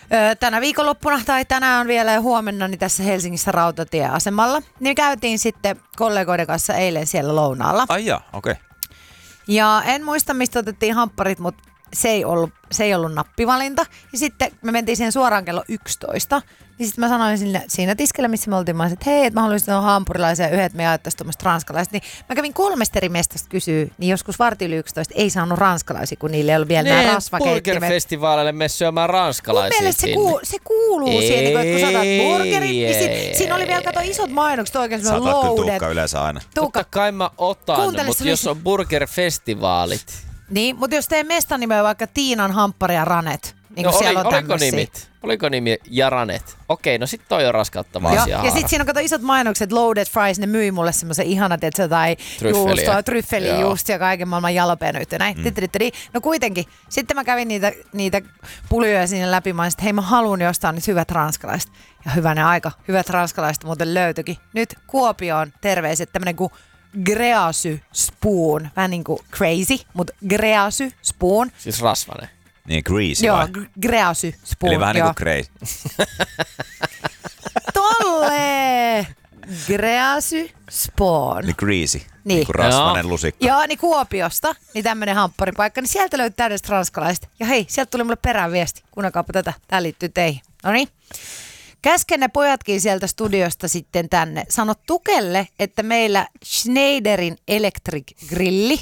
Tänä viikonloppuna tai tänään vielä ja huomenna niin tässä Helsingissä rautatieasemalla. Niin käytiin sitten kollegoiden kanssa eilen siellä lounaalla. Ai jaa, okei. Okay. Ja en muista, mistä otettiin hampparit, mutta se ei ollut nappivalinta. Ja sitten me mentiin siihen suoraan kello 11. Ja sitten mä sanoin siinä tiskellä, missä me oltiin, että hei, että mä haluaisin hampurilaisia yhdet, me jaettaisiin tuommoista ranskalaiset. Niin mä kävin 3 eri mestasta kysyä, niin joskus varti yli 11 ei saanut ranskalaisia, kun niillä ei ollut vielä nämä rasvakeittimet. Burgerfestivaaleille mene syömään ranskalaisia. Mun mielestä se kuuluu siihen, niin kun sä otat burgerin, niin siinä oli vielä kato isot mainokset oikein semmoinen loaded. Sä otat kyllä tukka yleensä aina. Totta kai mä otan, mutta jos on burgerfestivaalit. Niin, mutta jos teidän mestan nimi on vaikka Tiinan hamppari ja ranet, niin no siellä on tämmöisiä. Oliko nimi Jaranet? Okei, no sit toi on raskauttava asia. Ja sit siinä on kato isot mainokset, loaded fries, ne myi mulle semmoisen ihanat, että se tai juustoa, tryffeliä just ja kaiken maailman jalopenyttä. Näin. No kuitenkin, sitten mä kävin niitä puljoja siinä läpi, mä hei mä haluun jostain nyt hyvät ranskalaiset. Ja hyvänen aika, hyvät ranskalaiset muuten löytyikin. Nyt Kuopioon terveiset, tämmönen kuin Greasy Spoon, vähän niin kuin crazy, mutta Greasy Spoon. Siis rasvanen. Niin, greasy joo, vai? Greasy Spoon. Eli vähän niin kuin crazy. Tolle! Greasy Spoon. Eli greasy. Niin kuin rasvanen lusikka. Joo, niin Kuopiosta, niin tämmönen hampparipaikka, niin sieltä löytyy täydelliset ranskalaiset. Ja hei, sieltä tuli mulle perään viesti. Kuunnelkaapa tätä, tää liittyy teihin. Noniin. Käsken ne pojatkin sieltä studiosta sitten tänne. Sano Tukelle, että meillä Schneiderin Electric Grilli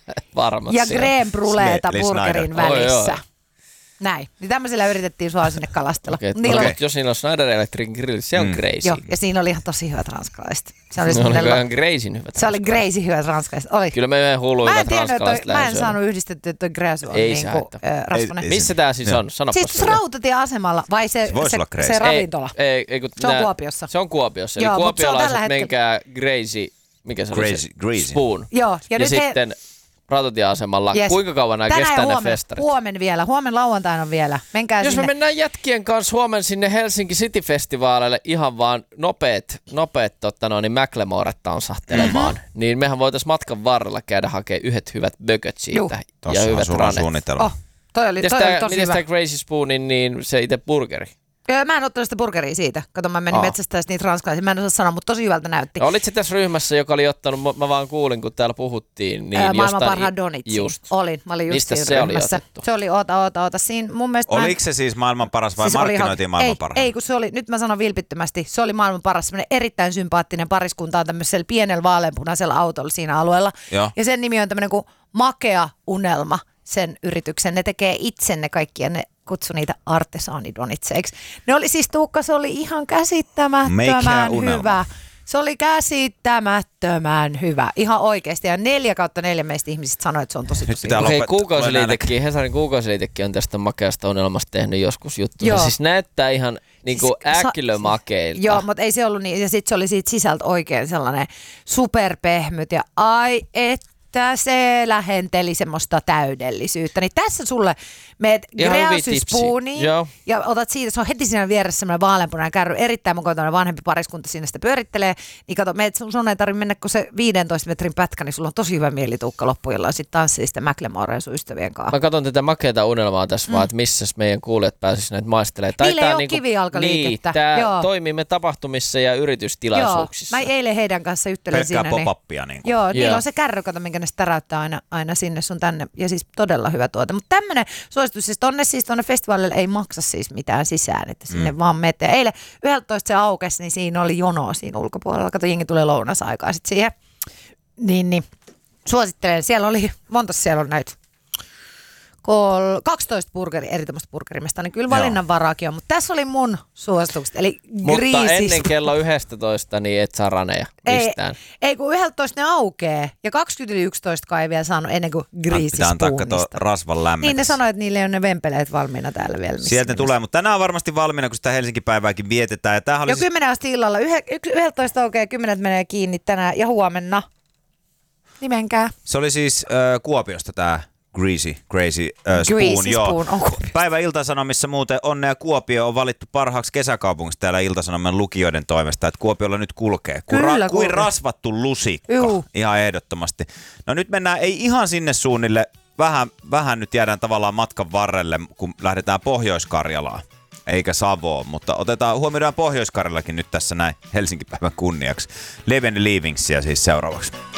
ja Crème Bruleeta burgerin välissä. Näin. Niin tämmöisellä yritettiin sua sinne kalastella. Okay. Jos niillä on Schneider Electric Grill, se on crazy. Joo, ja siinä oli ihan tosi hyvät ranskalaiset. Se oli ihan crazyn hyvät. Se oli crazy hyvät ranskalaiset. Oli. Kyllä me hullu hyvät ranskalaiset mä en saanut yhdistettyä, että toi Greasy on niinku rasvanen. Missä tää siis on? Sanoppa siis rautatieasemalla vai se ravintola? Se on Kuopiossa. Se on Kuopiossa. Eli kuopiolaiset menkää Crazy, mikä se oli se? Spoon. Joo. Ja sitten rautatieasemalla. Yes. Kuinka kauan nämä kestää ne festarit? Huomen lauantaina on vielä. Menkää jos sinne. Me mennään jätkien kanssa huomen sinne Helsinki City-festivaaleille ihan vaan nopeet McLemoretta on sahtelemaan, niin mehän voitaisiin matkan varrella käydä hakemaan yhdet hyvät bököt siitä ja hyvät ranet. Suunnitelma. Toi oli tosi miten hyvä. Miten Crazy Spoonin, niin se itse burgeri? Mä en ottanut sitä burgeria siitä. Kato, mä menin metsästämään niitä ranskalaisia. Mä en osaa sanoa, mutta tosi hyvältä näytti. Olit se tässä ryhmässä, joka oli ottanut, mä vaan kuulin, kun täällä puhuttiin. Niin maailman parhaan donitsi. Olin. Mä olin just mistä siinä se ryhmässä. Oli otettu? Se oli, oota. Siinä mun mielestä... Oliko se siis maailman paras vai siis markkinoitiin maailman parhaan? Ei, kun se oli, nyt mä sanon vilpittömästi, se oli maailman paras. Semmoinen erittäin sympaattinen pariskunta on tämmöisellä pienellä vaaleanpunaisella autolla siinä alueella. Joo. Ja sen nimi on tämmöinen kuin Makea Unelma, sen yrityksen. Ne tekee itse ne kaikki ja ne kutsu niitä artesaanidonitseiksi. Ne oli siis, Tuukka, se oli ihan käsittämättömän hyvä. Se oli käsittämättömän hyvä. Ihan oikeasti. Ja 4/4 meistä ihmisistä sanoi, että se on tosi hyvä. Okei, Hesarin kuukausiliitekin on tästä makeasta unelmasta tehnyt joskus juttu. Siis näyttää ihan niinku äkkilömakeilta. Joo, mutta ei se ollut niin. Ja sitten se oli siitä sisältä oikein sellainen superpehmyt ja se lähenteli semmoista täydellisyyttä. Niin tässä sulle meet Greasy Spooniin ja otat siitä, se on heti siinä vieressä semmoinen vaaleanpunainen kärry, erittäin mukava vanhempi pariskunta siinä sitä pyörittelee, niin kato, sun ei tarvitse mennä kuin se 15 metrin pätkä, niin sulla on tosi hyvä mieli Tuukka loppuilla ja sitten tanssii sitä McLemorea sun ystävien kanssa. Mä katson tätä makeata unelmaa tässä vaan, että missä meidän kuulijat pääsisivät näitä maistelemaan. Niillä ei ole kivijalkaliikettä. Niin, tää toimimme tapahtumissa ja yritystilaisuuksissa. Mä eilen heidän kanssa juttelin siinä. Pelkkää pop-upia. Niin joo, niillä on se kärry, kato, minkä ne täräyttää aina sinne sun tänne. Ja siis todella hyvä tuote. Mutta tämmönen suositus, siis tuonne festivaalille ei maksa siis mitään sisään, että sinne vaan menee. Eilen 11 se aukesi, niin siinä oli jonoa siinä ulkopuolella. Kato, jengi tulee lounasaikaa sitten siihen. Niin, suosittelen. Siellä oli, montas siellä on näitä? 12 eri tämmöistä burgerimesta, niin kyllä valinnanvaraakin on, mutta tässä oli mun suositukset, eli Mutta ennen kello 11 niin et saa raneja mistään. Ei kun 11 ne aukee, ja 20:11 ei vielä saanut ennen kuin Greasy Spoonista. Pitää antaa rasvan lämmitys. Niin ne sanoi, että niille on ne vempeleet valmiina täällä vielä. Sieltä tulee, mutta tänään on varmasti valmiina, kun sitä Helsinki-päivääkin vietetään. Ja oli jo 10 asti illalla, 11 aukeaa, 10 menee kiinni tänään ja huomenna. Nimenkää. Se oli siis Kuopiosta tämä Greasy Spoon. Joo. Päivä Ilta-Sanomissa muuten onnea Kuopio on valittu parhaaksi kesäkaupungista täällä Ilta-Sanomen lukijoiden toimesta, että Kuopiolla nyt kulkee. Kuin rasvattu lusikka, ihan ehdottomasti. No nyt mennään, ei ihan sinne suunnille, vähän nyt jäädään tavallaan matkan varrelle, kun lähdetään Pohjois-Karjalaan. eikä Savoon, mutta huomioidaan Pohjois-Karjalakin nyt tässä näin Helsinki-päivän kunniaksi. Leven Leavingsia siis seuraavaksi.